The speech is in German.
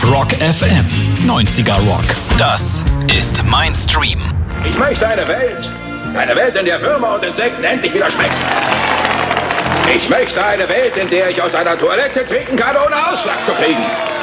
Rock FM 90er Rock. Das ist mein Stream. Ich möchte eine Welt, in der Würmer und Insekten endlich wieder schmecken. Ich möchte eine Welt, in der ich aus einer Toilette trinken kann, ohne Ausschlag zu kriegen.